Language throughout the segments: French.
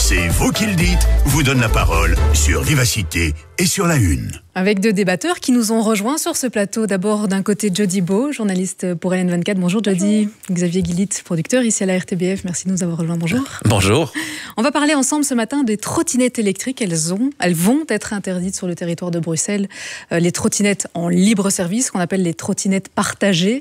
C'est vous qui le dites, vous donne la parole sur Vivacité et sur La Une. Avec deux débatteurs qui nous ont rejoints sur ce plateau. D'abord, d'un côté, Jody Beau, journaliste pour LN24. Bonjour Jody. Xavier Guillit, producteur ici à la RTBF. Merci de nous avoir rejoints. Bonjour. Bonjour. On va parler ensemble ce matin des trottinettes électriques. Elles vont être interdites sur le territoire de Bruxelles. Les trottinettes en libre service, qu'on appelle les trottinettes partagées.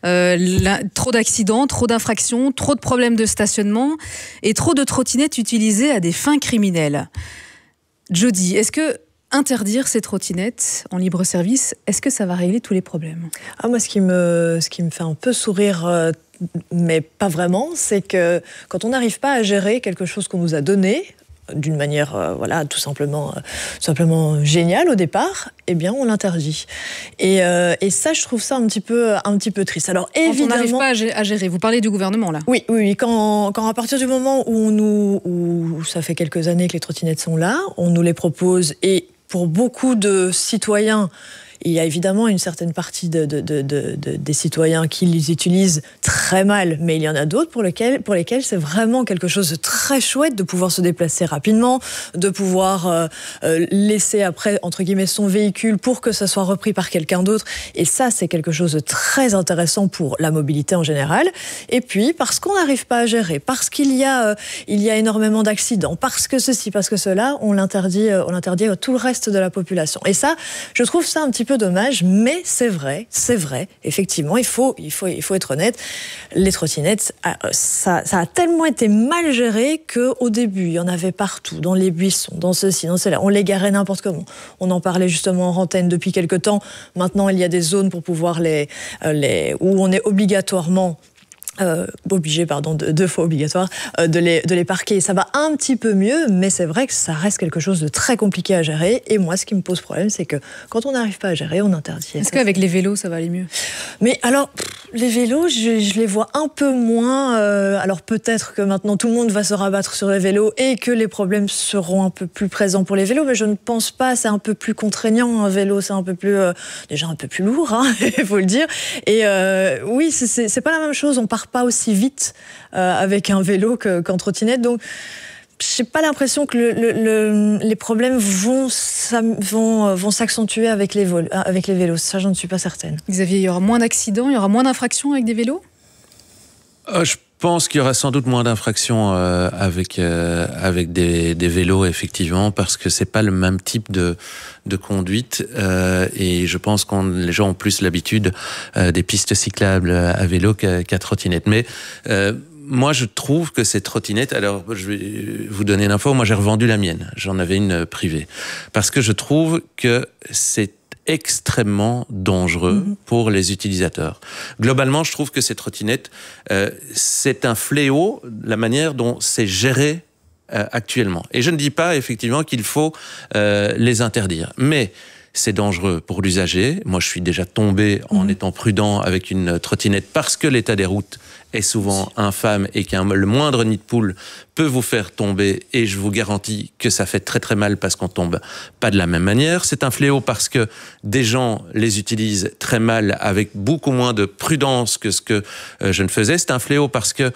Trop d'accidents, trop d'infractions, trop de problèmes de stationnement et trop de trottinettes utilisées à des fins criminelles. Jody, est-ce que interdire ces trottinettes en libre service, est-ce que ça va régler tous les problèmes ? Moi, ce qui me fait un peu sourire, mais pas vraiment, c'est que quand on n'arrive pas à gérer quelque chose qu'on nous a donné, d'une manière tout simplement géniale au départ, eh bien on l'interdit. Et ça, je trouve ça un petit peu triste. Alors évidemment, quand on n'arrive pas à gérer, vous parlez du gouvernement là. Oui. Quand à partir du moment où ça fait quelques années que les trottinettes sont là, on nous les propose, et pour beaucoup de citoyens, il y a évidemment une certaine partie des citoyens qui les utilisent très mal, mais il y en a d'autres pour lesquels c'est vraiment quelque chose de très chouette de pouvoir se déplacer rapidement, de pouvoir laisser après, entre guillemets, son véhicule pour que ça soit repris par quelqu'un d'autre. Et ça, c'est quelque chose de très intéressant pour la mobilité en général. Et puis, parce qu'on n'arrive pas à gérer, parce qu'il y a énormément d'accidents, parce que ceci, parce que cela, on l'interdit à tout le reste de la population. Et ça, je trouve ça un petit peu dommage, mais c'est vrai, effectivement, il faut être honnête, les trottinettes, ça a tellement été mal géré qu'au début, il y en avait partout, dans les buissons, dans ceci, dans cela, on les garait n'importe comment. On en parlait justement en antenne depuis quelques temps. Maintenant, il y a des zones pour pouvoir où on est obligatoirement deux fois obligatoire, de les parquer. Ça va un petit peu mieux, mais c'est vrai que ça reste quelque chose de très compliqué à gérer. Et moi, ce qui me pose problème, c'est que quand on n'arrive pas à gérer, on interdit. Est-ce qu'avec les vélos, ça va aller mieux ? Mais alors, les vélos, je les vois un peu moins. Alors peut-être que maintenant, tout le monde va se rabattre sur les vélos et que les problèmes seront un peu plus présents pour les vélos, mais je ne pense pas. C'est un peu plus contraignant, un vélo. C'est un peu plus, déjà un peu plus lourd, il faut le dire. Et oui, c'est pas la même chose. On part pas aussi vite avec un vélo qu'en trottinette, donc j'ai pas l'impression que les problèmes vont s'accentuer avec les vélos. Ça, j'en suis pas certaine. Xavier, il y aura moins d'accidents, il y aura moins d'infractions avec des vélos ? Je pense qu'il y aura sans doute moins d'infractions avec des vélos, effectivement, parce que c'est pas le même type de conduite, et je pense que les gens ont plus l'habitude des pistes cyclables à vélo qu'à trottinette. Mais moi, je trouve que ces trottinettes, alors je vais vous donner une info, moi j'ai revendu la mienne, j'en avais une privée, parce que je trouve que c'est extrêmement dangereux pour les utilisateurs. Globalement, je trouve que ces trottinettes, c'est un fléau, la manière dont c'est géré actuellement. Et je ne dis pas effectivement qu'il faut les interdire, mais c'est dangereux pour l'usager. Moi, je suis déjà tombé en étant prudent avec une trottinette parce que l'état des routes est souvent infâme et le moindre nid de poule peut vous faire tomber, et je vous garantis que ça fait très très mal parce qu'on tombe pas de la même manière. C'est un fléau parce que des gens les utilisent très mal avec beaucoup moins de prudence que ce que je ne faisais. C'est un fléau parce que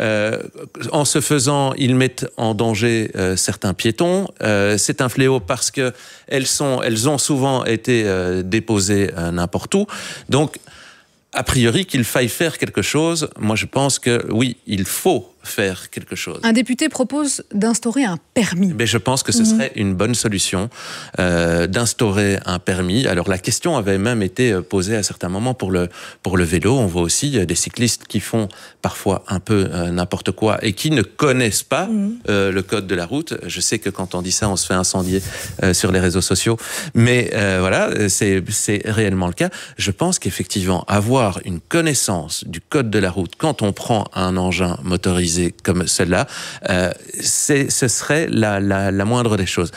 en se faisant, ils mettent en danger certains piétons. C'est un fléau parce que elles ont souvent été déposées n'importe où. Donc, a priori, qu'il faille faire quelque chose, moi je pense que oui, il faut faire quelque chose. Un député propose d'instaurer un permis. Mais je pense que ce serait une bonne solution d'instaurer un permis. Alors la question avait même été posée à certains moments pour le vélo. On voit aussi des cyclistes qui font parfois un peu n'importe quoi et qui ne connaissent pas le code de la route. Je sais que quand on dit ça, on se fait incendier sur les réseaux sociaux. Mais voilà, c'est réellement le cas. Je pense qu'effectivement, avoir une connaissance du code de la route quand on prend un engin motorisé comme celle-là, ce serait la moindre des choses.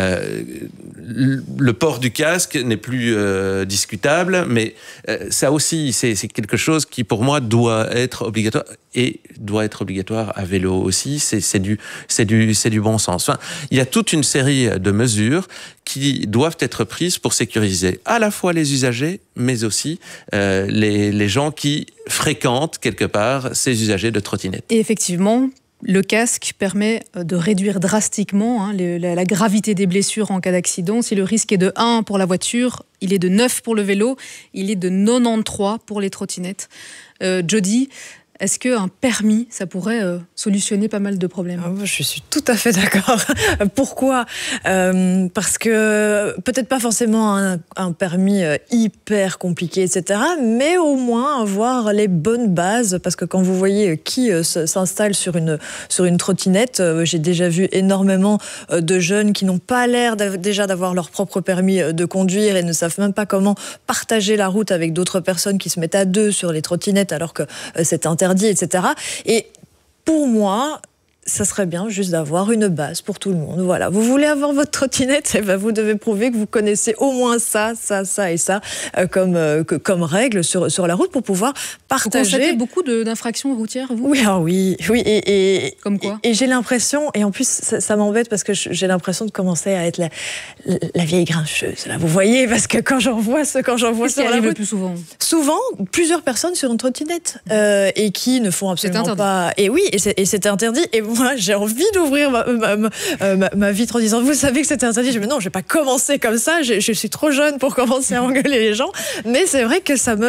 Le port du casque n'est plus discutable, mais ça aussi, c'est quelque chose qui, pour moi, doit être obligatoire, et doit être obligatoire à vélo aussi. C'est du bon sens. Enfin, il y a toute une série de mesures qui doivent être prises pour sécuriser à la fois les usagers, mais aussi les gens qui fréquentent quelque part ces usagers de trottinettes. Et effectivement, Le casque permet de réduire drastiquement la gravité des blessures en cas d'accident. Si le risque est de 1 pour la voiture, il est de 9 pour le vélo, il est de 93 pour les trottinettes. Jody, est-ce qu'un permis, ça pourrait solutionner pas mal de problèmes ? Je suis tout à fait d'accord. Pourquoi ? Parce que peut-être pas forcément un permis hyper compliqué, etc. Mais au moins avoir les bonnes bases. Parce que quand vous voyez qui s'installe sur une trottinette, j'ai déjà vu énormément de jeunes qui n'ont pas l'air déjà d'avoir leur propre permis de conduire et ne savent même pas comment partager la route avec d'autres personnes qui se mettent à 2 sur les trottinettes alors que c'est interdit, etc. Et pour moi, ça serait bien juste d'avoir une base pour tout le monde. Voilà, vous voulez avoir votre trottinette, vous devez prouver que vous connaissez au moins ça et ça comme règle sur la route pour pouvoir partager. Vous constatez beaucoup d'infractions routières, vous ? Oui. Et comme quoi ? Et j'ai l'impression, et en plus ça m'embête parce que j'ai l'impression de commencer à être la vieille grincheuse. Là, vous voyez, parce que quand j'en vois sur la route, le plus souvent, plusieurs personnes sur une trottinette et qui ne font absolument pas. Et oui, et c'est interdit. Et moi, j'ai envie d'ouvrir ma vitre en disant, vous savez que c'était interdit. Je me dis, non, je vais pas commencer comme ça. Je suis trop jeune pour commencer à engueuler les gens. Mais c'est vrai que ça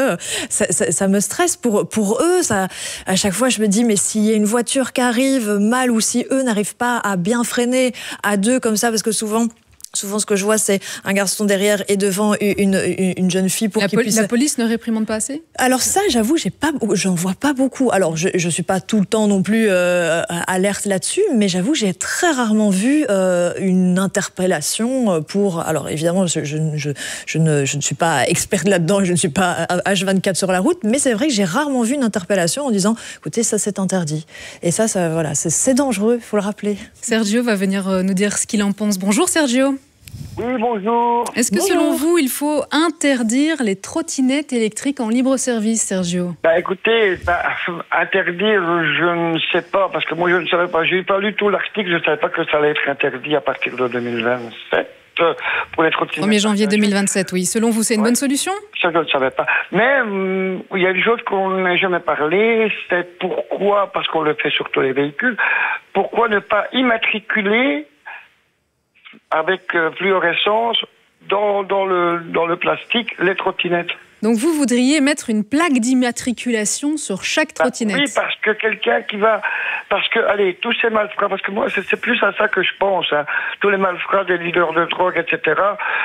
me stresse pour eux. À chaque fois, je me dis, mais s'il y a une voiture qui arrive mal ou si eux n'arrivent pas à bien freiner à 2 comme ça, parce que souvent, ce que je vois, c'est un garçon derrière et devant une jeune fille pour qu'il puisse... La police ne réprimande pas assez ? Alors ça, j'avoue, j'en vois pas beaucoup. Alors, je suis pas tout le temps non plus alerte là-dessus, mais j'avoue, j'ai très rarement vu une interpellation pour... Alors, évidemment, je ne suis pas experte là-dedans, je ne suis pas H24 sur la route, mais c'est vrai que j'ai rarement vu une interpellation en disant, écoutez, ça c'est interdit. Et ça voilà, c'est dangereux, il faut le rappeler. Sergio va venir nous dire ce qu'il en pense. Bonjour Sergio. Oui, bonjour. Est-ce que selon vous, il faut interdire les trottinettes électriques en libre service, Sergio ? Écoutez, interdire, je ne sais pas, parce que moi je ne savais pas. J'ai pas lu tout l'article, je ne savais pas que ça allait être interdit à partir de 2027 pour les trottinettes. 1er janvier 2027, oui. Selon vous, c'est une bonne solution ? Ça, je ne savais pas. Mais il y a une chose qu'on n'a jamais parlé, c'est pourquoi, parce qu'on le fait sur tous les véhicules, pourquoi ne pas immatriculer avec fluorescence dans le plastique les trottinettes. Donc vous voudriez mettre une plaque d'immatriculation sur chaque trottinette ? Oui, parce que allez, tous ces malfrats, parce que moi c'est plus à ça que je pense, tous les malfrats, des leaders de drogue, etc.,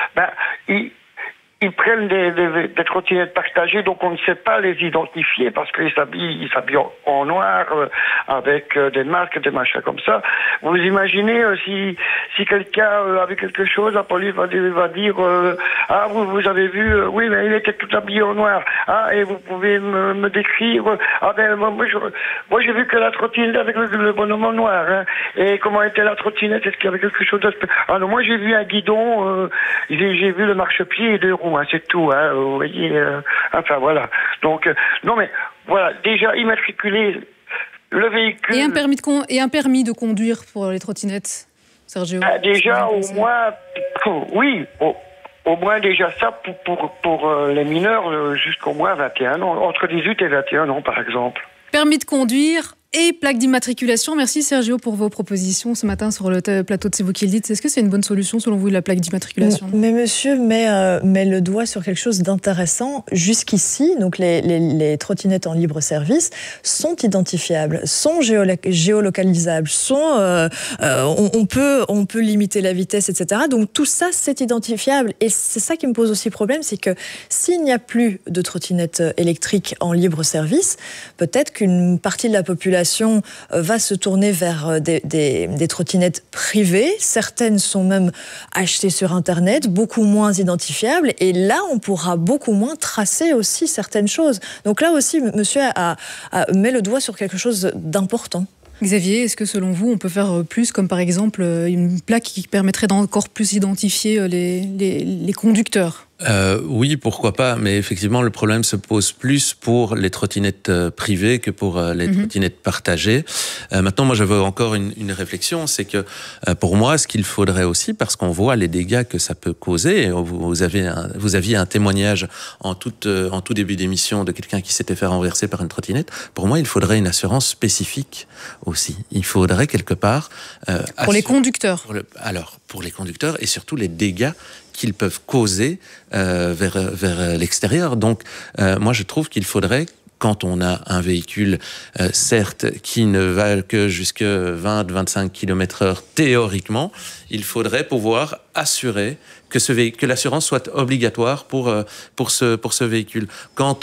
ils prennent des trottinettes partagées, donc on ne sait pas les identifier parce qu'ils s'habillent en noir avec des masques, des machins comme ça. Vous imaginez si quelqu'un avait quelque chose, la police va dire vous avez vu, oui, mais il était tout habillé en noir. Et vous pouvez me décrire. Moi j'ai vu que la trottinette avec le bonhomme en noir. Et comment était la trottinette ? Est-ce qu'il y avait quelque chose d'autre ? Non, moi j'ai vu un guidon, j'ai vu le marchepied et 2 roues. C'est tout, vous voyez. Enfin voilà. Donc non mais voilà, déjà immatriculer le véhicule. Et un permis de conduire pour les trottinettes, Sergio. Déjà au moins, oui, au moins déjà ça pour les mineurs jusqu'au moins 21 ans, entre 18 et 21 ans par exemple. Permis de conduire et plaque d'immatriculation. Merci Sergio pour vos propositions ce matin sur le plateau de C'est vous qui le dites. Est-ce que c'est une bonne solution selon vous, la plaque d'immatriculation ? Mais monsieur met le doigt sur quelque chose d'intéressant. Jusqu'ici, donc les trottinettes en libre service sont identifiables, sont géolocalisables, on peut limiter la vitesse, etc. Donc tout ça, c'est identifiable. Et c'est ça qui me pose aussi problème, c'est que s'il n'y a plus de trottinettes électriques en libre service, peut-être qu'une partie de la population va se tourner vers des trottinettes privées. Certaines sont même achetées sur Internet, beaucoup moins identifiables. Et là, on pourra beaucoup moins tracer aussi certaines choses. Donc là aussi, monsieur met le doigt sur quelque chose d'important. Xavier, est-ce que selon vous, on peut faire plus, comme par exemple une plaque qui permettrait d'encore plus identifier les conducteurs ? Oui, pourquoi pas, mais effectivement, le problème se pose plus pour les trottinettes privées que pour les trottinettes partagées. Maintenant, moi, j'avais encore une réflexion, c'est que pour moi, ce qu'il faudrait aussi, parce qu'on voit les dégâts que ça peut causer, et vous aviez un témoignage en tout début d'émission de quelqu'un qui s'était fait renverser par une trottinette. Pour moi, il faudrait une assurance spécifique aussi. Il faudrait quelque part... pour les conducteurs. Pour les conducteurs et surtout les dégâts qu'ils peuvent causer vers l'extérieur. Donc, moi, je trouve qu'il faudrait, quand on a un véhicule, certes, qui ne va que jusque 20-25 km/h théoriquement, il faudrait pouvoir assurer que l'assurance soit obligatoire pour ce véhicule. Quand,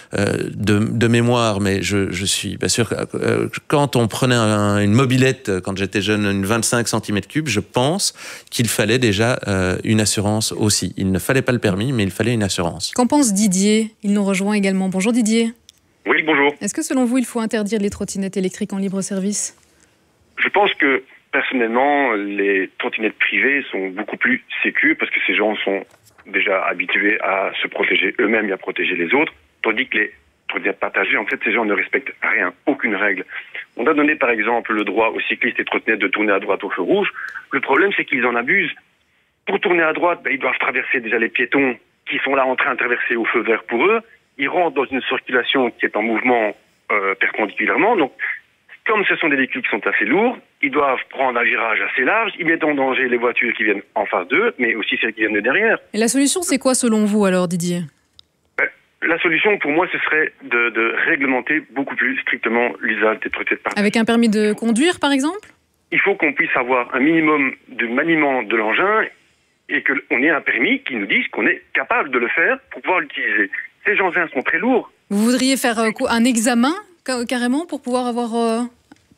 de mémoire, mais je suis pas sûr, quand on prenait une mobilette, quand j'étais jeune, une 25 cm3, je pense qu'il fallait déjà une assurance aussi. Il ne fallait pas le permis, mais il fallait une assurance. Qu'en pense Didier? Il nous rejoint également. Bonjour Didier. Oui, bonjour. Est-ce que selon vous, il faut interdire les trottinettes électriques en libre service? Je pense que, personnellement, les trottinettes privées sont beaucoup plus sécures parce que ces gens sont déjà habitués à se protéger eux-mêmes et à protéger les autres, tandis que les trottinettes partagées, en fait, ces gens ne respectent rien, aucune règle. On a donné, par exemple, le droit aux cyclistes et trottinettes de tourner à droite au feu rouge. Le problème, c'est qu'ils en abusent. Pour tourner à droite, ils doivent traverser déjà les piétons qui sont là en train de traverser au feu vert pour eux. Ils rentrent dans une circulation qui est en mouvement perpendiculairement. Donc, comme ce sont des véhicules qui sont assez lourds, ils doivent prendre un virage assez large. Ils mettent en danger les voitures qui viennent en face d'eux, mais aussi celles qui viennent de derrière. Et la solution, c'est quoi selon vous alors, Didier? La solution, pour moi, ce serait de réglementer beaucoup plus strictement l'usage des trottinettes partagées. Avec un permis de conduire, par exemple? Il faut qu'on puisse avoir un minimum de maniement de l'engin et qu'on ait un permis qui nous dise qu'on est capable de le faire pour pouvoir l'utiliser. Ces engins sont très lourds. Vous voudriez faire un examen carrément pour pouvoir avoir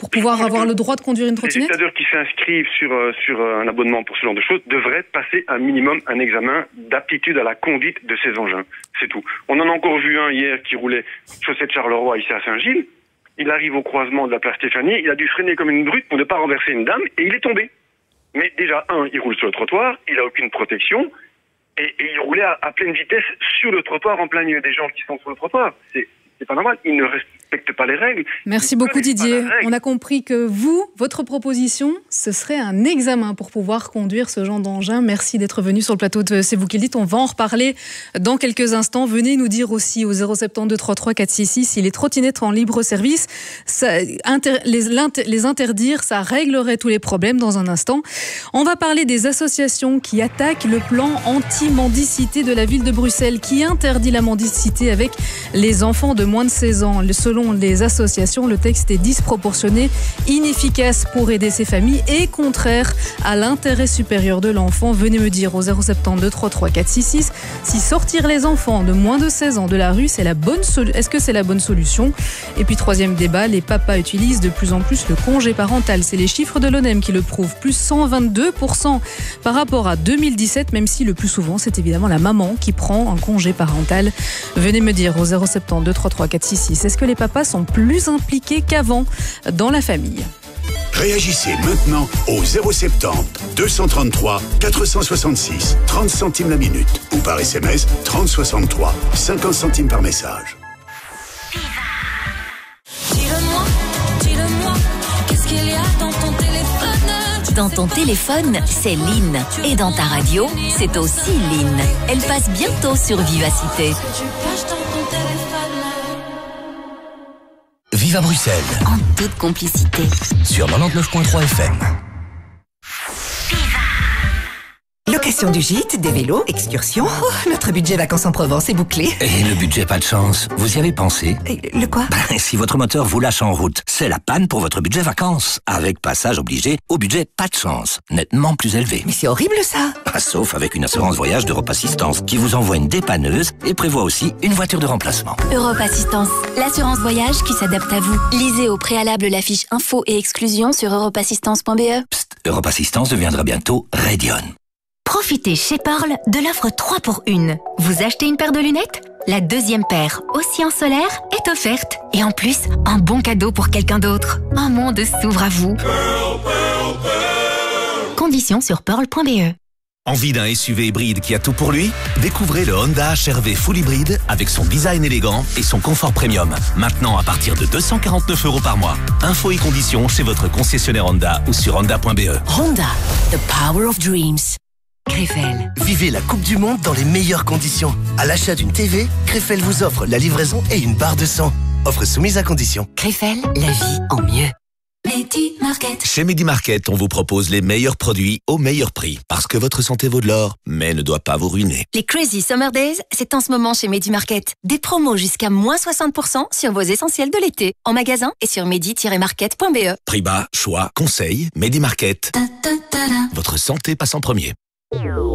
le droit de conduire une trottinette? Les utilisateurs qui s'inscrivent sur un abonnement pour ce genre de choses devraient passer un minimum un examen d'aptitude à la conduite de ces engins. C'est tout. On en a encore vu un hier qui roulait chaussée de Charleroi ici à Saint-Gilles. Il arrive au croisement de la place Stéphanie, il a dû freiner comme une brute pour ne pas renverser une dame et il est tombé. Mais déjà, il roule sur le trottoir, il n'a aucune protection. Et il roulait à pleine vitesse sur le trottoir, en plein milieu des gens qui sont sur le trottoir. C'est pas normal, il ne respecte pas les règles. Merci beaucoup Didier. On a compris que votre proposition, ce serait un examen pour pouvoir conduire ce genre d'engin. Merci d'être venu sur le plateau de C'est vous qui le dites. On va en reparler dans quelques instants. Venez nous dire aussi au 072 33 466 si les trottinettes en libre service, les interdire, ça réglerait tous les problèmes dans un instant. On va parler des associations qui attaquent le plan anti-mendicité de la ville de Bruxelles, qui interdit la mendicité avec les enfants de moins de 16 ans. Selon les associations, le texte est disproportionné, inefficace pour aider ces familles et contraire à l'intérêt supérieur de l'enfant. Venez me dire au 072 33 466 si sortir les enfants de moins de 16 ans de la rue, est-ce que c'est la bonne solution? Et puis troisième débat, les papas utilisent de plus en plus le congé parental. C'est les chiffres de l'ONEM qui le prouvent, plus 122% par rapport à 2017, même si le plus souvent c'est évidemment la maman qui prend un congé parental. Venez me dire au 072 33 466, est-ce que les papas sont plus impliqués qu'avant dans la famille? Réagissez maintenant au 070 233 466, 30 centimes la minute, ou par SMS 3063, 50 centimes par message. Dis-le-moi, qu'est-ce qu'il y a dans ton téléphone? Dans ton téléphone, c'est Lynn. Et dans ta radio, c'est aussi Lynn. Elle passe bientôt sur Vivacité. Vive à Bruxelles. En toute complicité. Sur 99.3 FM. Location du gîte, des vélos, excursions. Oh, notre budget vacances en Provence est bouclé. Et le budget pas de chance, vous y avez pensé? Le quoi? Si votre moteur vous lâche en route, c'est la panne pour votre budget vacances. Avec passage obligé au budget pas de chance, nettement plus élevé. Mais c'est horrible ça. Sauf avec une assurance voyage d'Europe Assistance qui vous envoie une dépanneuse et prévoit aussi une voiture de remplacement. Europe Assistance, l'assurance voyage qui s'adapte à vous. Lisez au préalable la fiche info et exclusion sur europeassistance.be. Psst, Europe Assistance deviendra bientôt Radion. Profitez chez Pearl de l'offre 3 pour 1. Vous achetez une paire de lunettes? La deuxième paire, aussi en solaire, est offerte. Et en plus, un bon cadeau pour quelqu'un d'autre. Un monde s'ouvre à vous. Conditions sur pearl.be. Envie d'un SUV hybride qui a tout pour lui? Découvrez le Honda HR-V Full Hybride avec son design élégant et son confort premium. Maintenant à partir de 249 € par mois. Infos et conditions chez votre concessionnaire Honda ou sur honda.be. Honda, the power of dreams. Krefel. Vivez la Coupe du Monde dans les meilleures conditions. À l'achat d'une TV, Krefel vous offre la livraison et une barre de sang. Offre soumise à condition. Krefel, la vie en mieux. Medi-Market. Chez Medi-Market, on vous propose les meilleurs produits au meilleur prix. Parce que votre santé vaut de l'or, mais ne doit pas vous ruiner. Les Crazy Summer Days, c'est en ce moment chez Medi-Market. Des promos jusqu'à moins 60% sur vos essentiels de l'été. En magasin et sur medi-market.be. Prix bas, choix, conseils, Medi-Market. Votre santé passe en premier.